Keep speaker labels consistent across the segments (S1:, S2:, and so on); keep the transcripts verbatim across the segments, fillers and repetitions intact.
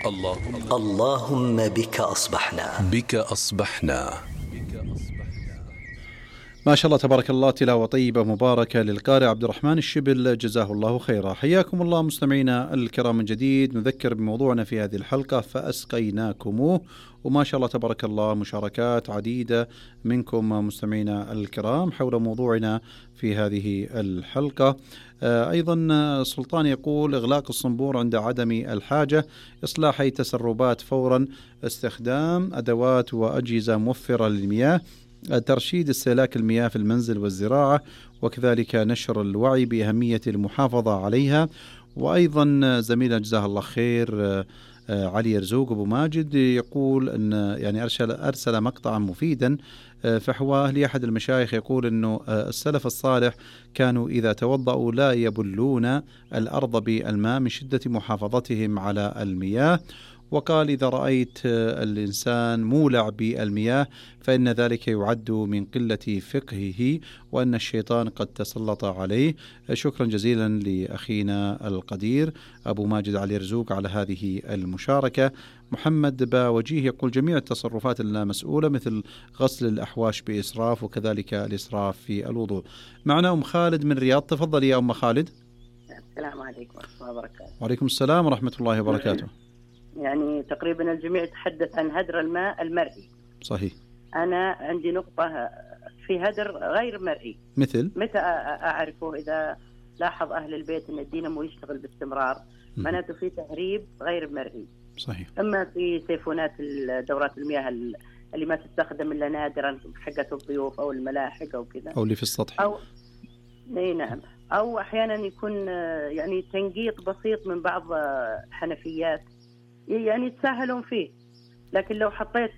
S1: اللهم
S2: اللهم بك أصبحنا
S1: بك أصبحنا.
S3: ما شاء الله تبارك الله، تلاوة طيبة مباركة للقارئ عبد الرحمن الشبل، جزاه الله خيرا. حياكم الله مستمعينا الكرام من جديد. نذكر بموضوعنا في هذه الحلقة فأسقيناكموه، وما شاء الله تبارك الله مشاركات عديدة منكم مستمعينا الكرام حول موضوعنا في هذه الحلقة. أيضا سلطان يقول إغلاق الصنبور عند عدم الحاجة، إصلاح أي تسربات فورا، استخدام أدوات وأجهزة موفرة للمياه، ترشيد استهلاك المياه في المنزل والزراعة، وكذلك نشر الوعي بأهمية المحافظة عليها. وأيضا زميلنا جزاه الله خير علي يرزوق أبو ماجد يقول أن يعني أرسل, أرسل مقطعا مفيدا فحواه لأحد المشايخ يقول أنه السلف الصالح كانوا إذا توضأوا لا يبلون الأرض بالماء من شدة محافظتهم على المياه. وقال إذا رأيت الإنسان مولع بالمياه فإن ذلك يعد من قلة فقهه وأن الشيطان قد تسلط عليه. شكرا جزيلا لأخينا القدير أبو ماجد علي رزوق على هذه المشاركة. محمد باوجيه يقول جميع التصرفات اللامسؤولة مثل غسل الأحواش بإسراف وكذلك الإسراف في الوضوء. معنا أم خالد من الرياض، تفضل يا أم خالد.
S4: السلام عليكم ورحمة الله وبركاته.
S3: وعليكم السلام ورحمة الله وبركاته.
S4: يعني تقريبا الجميع يتحدث عن هدر الماء المرئي.
S3: صحيح.
S4: أنا عندي نقطة في هدر غير مرئي.
S3: مثل؟
S4: متى أعرفه؟ إذا لاحظ أهل البيت أن الدينامو يشتغل باستمرار معناته في تهريب غير مرئي.
S3: صحيح.
S4: أما في سيفونات دورات المياه اللي ما تستخدم إلا نادرا حقة الضيوف أو الملاحق أو كذا،
S3: أو اللي في السطح،
S4: أو اي نعم، أو أحيانا يكون يعني تنقيط بسيط من بعض الحنفيات يعني تسهلون فيه، لكن لو حطيت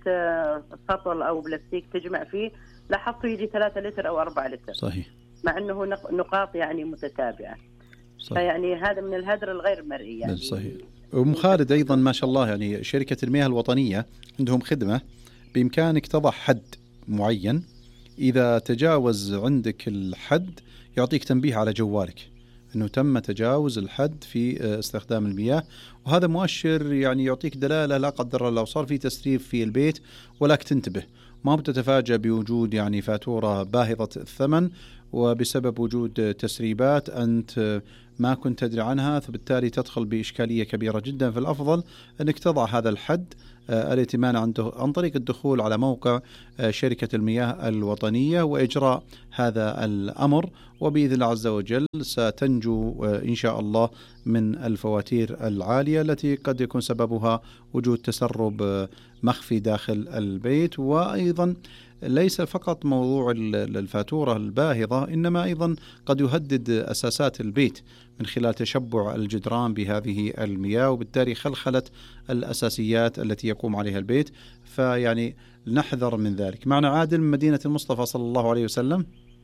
S4: سطل أو بلاستيك تجمع فيه لاحظته يجي ثلاثة لتر أو أربعة لتر.
S3: صحيح.
S4: مع أنه نقاط يعني متتابعة. صحيح. فيعني هذا من الهدر الغير مرئي يعني.
S3: صحيح. أم خالد أيضا ما شاء الله يعني شركة المياه الوطنية عندهم خدمة بإمكانك تضع حد معين، إذا تجاوز عندك الحد يعطيك تنبيه على جوالك أنه تم تجاوز الحد في استخدام المياه، وهذا مؤشر يعني يعطيك دلالة لا قدر الله صار في تسريب في البيت، ولكن تنتبه ما بتتفاجأ بوجود يعني فاتورة باهظة الثمن وبسبب وجود تسريبات أنت ما كنت تدري عنها، فبالتالي تدخل بإشكالية كبيرة جدا. فالأفضل أنك تضع هذا الحد الائتمان عن طريق الدخول على موقع شركة المياه الوطنية وإجراء هذا الأمر، وبإذن الله عز وجل ستنجو إن شاء الله من الفواتير العالية التي قد يكون سببها وجود تسرب مخفي داخل البيت. وأيضا ليس فقط موضوع الفاتورة الباهظة، إنما أيضا قد يهدد أساسات البيت من خلال تشبع الجدران بهذه المياه، وبالتالي خلخلة الأساسيات التي يقوم عليها البيت. فيعني نحذر من ذلك. معنا عادل من مدينة المصطفى صلى الله عليه وسلم.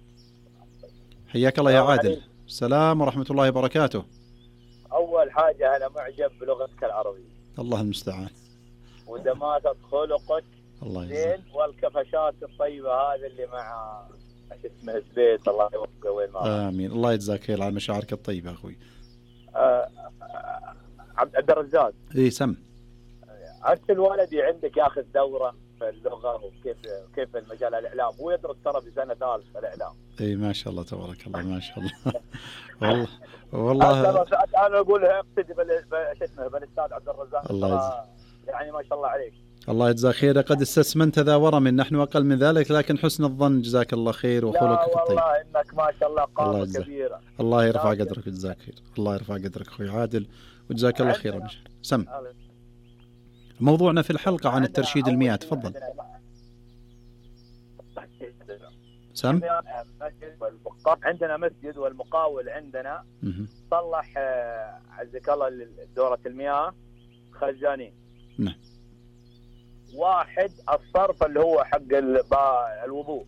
S3: حياك الله يا عادل. السلام ورحمة الله وبركاته.
S5: أول حاجة أنا معجب بلغتك العربية، الله
S3: المستعان،
S5: ودماتة خلقك
S3: الله
S5: زين، والكفشات الطيبة هذا اللي مع اسمه البيت الله يوفقه وين ما.
S3: آمين. الله يجزاك خير على مشاعرك الطيبة أخوي.
S5: آه عبد الرزاق.
S3: إيه سم.
S5: أرسل ولدي عندك ياخذ دورة في اللغة وكيف كيف المجال الإعلام، هو يدرس ترى بسنة ثالث الإعلام.
S3: إيه ما شاء الله تبارك الله ما شاء الله. والله والله
S5: أنا أقول اقتدي بالاسمه بالأستاذ عبد الرزاق.
S3: الله يجزاك
S5: يعني ما شاء الله عليك.
S3: الله يجزاك خير. قد استسمنت ذا ورم، نحن أقل من ذلك، لكن حسن الظن جزاك الله خير وخلقك الطيب.
S5: والله إنك ما شاء الله قامة كبيرة.
S3: الله يرفع قدرك وجزاك خير. الله يرفع قدرك أخوي عادل وجزاك الله خيرا. سم. موضوعنا في الحلقة عن الترشيد المياه، تفضل. سم.
S5: عندنا مسجد والمقاول عندنا صلح عزك الله دورة المياه خزانين.
S3: نعم.
S5: واحد الصرف اللي هو حق الوضوء،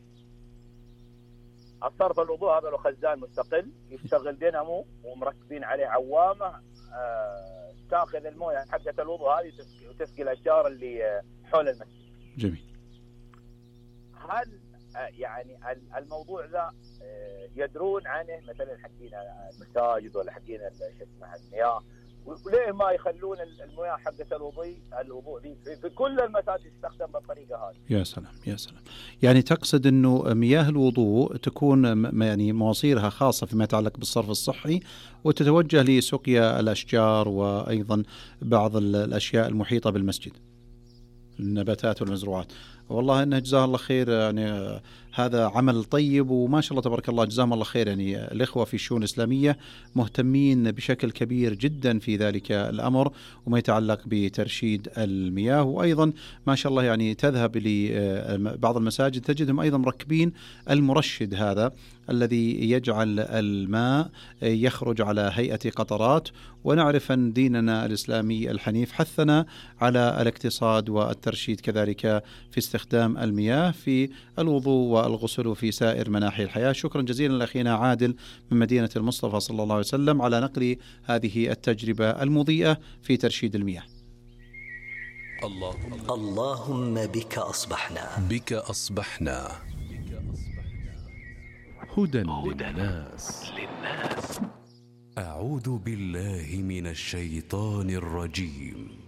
S5: الصرف الوضوء هذا له خزان مستقل يشتغل دينامو ومركبين عليه عوامة آه تاخذ المويه حقة الوضوء هذه وتسقي الاشجار اللي حول المسجد.
S3: جميل.
S5: هل آه يعني الموضوع ذا آه يدرون عنه مثلا حقين المساجد ولا حقين شو اسمه المياه وليه ما يخلون المياه حقة الوضوء الوضوء دي في, في كل المساجد تستخدم بالطريقة هذه؟
S3: يا سلام يا سلام. يعني تقصد أنه مياه الوضوء تكون يعني مواسيرها خاصة فيما يتعلق بالصرف الصحي، وتتوجه لسقيا الأشجار وأيضا بعض الأشياء المحيطة بالمسجد، النباتات والمزروعات. والله إنه جزاه الله خير، يعني هذا عمل طيب وما شاء الله تبارك الله، جزاهم الله خير. يعني الإخوة في الشؤون الإسلامية مهتمين بشكل كبير جدا في ذلك الأمر وما يتعلق بترشيد المياه. وأيضا ما شاء الله يعني تذهب لبعض المساجد تجدهم أيضا مركبين المرشد هذا الذي يجعل الماء يخرج على هيئة قطرات. ونعرف أن ديننا الإسلامي الحنيف حثنا على الاقتصاد والترشيد كذلك في استخدام المياه في الوضوء والغسل وفي سائر مناحي الحياة. شكرا جزيلا لأخينا عادل من مدينة المصطفى صلى الله عليه وسلم على نقل هذه التجربة المضيئة في ترشيد المياه.
S2: اللهم, اللهم بك أصبحنا
S1: بك أصبحنا هدى للناس. أعوذ بالله من الشيطان الرجيم.